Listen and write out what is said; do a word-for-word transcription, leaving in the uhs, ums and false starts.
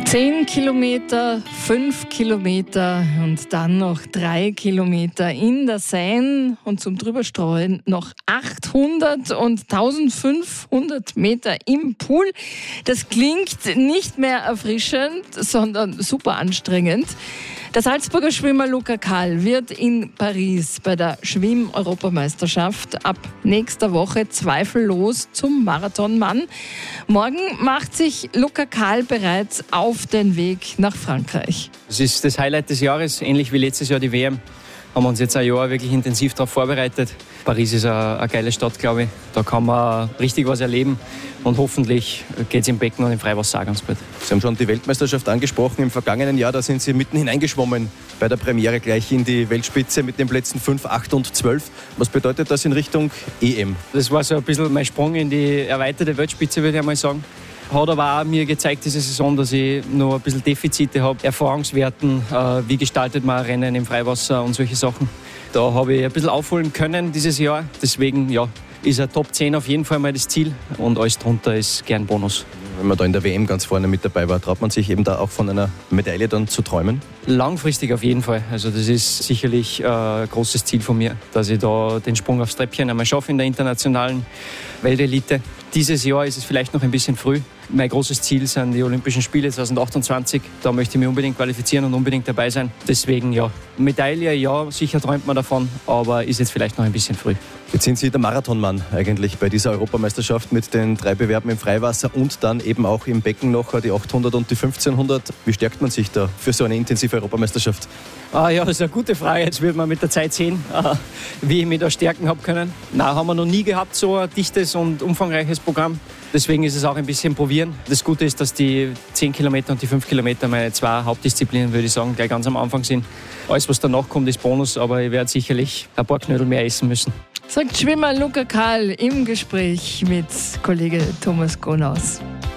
Zehn Kilometer, fünf Kilometer und dann noch drei Kilometer in der Seine und zum Drüberstreuen noch achthundert und eintausendfünfhundert Meter im Pool. Das klingt nicht mehr erfrischend, sondern super anstrengend. Der Salzburger Schwimmer Luca Kahl wird in Paris bei der Schwimm-Europameisterschaft ab nächster Woche zweifellos zum Marathonmann. Morgen macht sich Luca Kahl bereits auf den Weg nach Frankreich. Es ist das Highlight des Jahres, ähnlich wie letztes Jahr die W M. Haben wir uns jetzt ein Jahr wirklich intensiv darauf vorbereitet. Paris ist eine, eine geile Stadt, glaube ich. Da kann man richtig was erleben. Und hoffentlich geht es im Becken und im Freiwasser auch ganz gut. Sie haben schon die Weltmeisterschaft angesprochen. Im vergangenen Jahr, da sind Sie mitten hineingeschwommen bei der Premiere gleich in die Weltspitze mit den Plätzen fünf, acht und zwölf. Was bedeutet das in Richtung E M? Das war so ein bisschen mein Sprung in die erweiterte Weltspitze, würde ich einmal sagen. Hat aber auch mir gezeigt, diese Saison, dass ich noch ein bisschen Defizite habe. Erfahrungswerten, äh, wie gestaltet man ein Rennen im Freiwasser und solche Sachen. Da habe ich ein bisschen aufholen können dieses Jahr. Deswegen ja, ist ein Top zehn auf jeden Fall mal das Ziel. Und alles drunter ist gern Bonus. Wenn man da in der W M ganz vorne mit dabei war, traut man sich eben da auch von einer Medaille dann zu träumen? Langfristig auf jeden Fall. Also das ist sicherlich ein großes Ziel von mir, dass ich da den Sprung aufs Treppchen einmal schaffe in der internationalen Weltelite. Dieses Jahr ist es vielleicht noch ein bisschen früh. Mein großes Ziel sind die Olympischen Spiele zwanzig achtundzwanzig. Da möchte ich mich unbedingt qualifizieren und unbedingt dabei sein. Deswegen ja, Medaille, ja, sicher träumt man davon, aber ist jetzt vielleicht noch ein bisschen früh. Jetzt sind Sie der Marathonmann eigentlich bei dieser Europameisterschaft mit den drei Bewerben im Freiwasser und dann eben auch im Becken noch die achthundert und die fünfzehnhundert. Wie stärkt man sich da für so eine intensive Europameisterschaft? Ah ja, das ist eine gute Frage. Jetzt wird man mit der Zeit sehen, wie ich mich da stärken habe können. Nein, haben wir noch nie gehabt, so ein dichtes und umfangreiches Programm. Deswegen ist es auch ein bisschen probieren. Das Gute ist, dass die zehn Kilometer und die fünf Kilometer meine zwei Hauptdisziplinen, würde ich sagen, gleich ganz am Anfang sind. Alles, was danach kommt, ist Bonus, aber ich werde sicherlich ein paar Knödel mehr essen müssen. Sagt Schwimmer Luca Kahl im Gespräch mit Kollege Thomas Gonaus.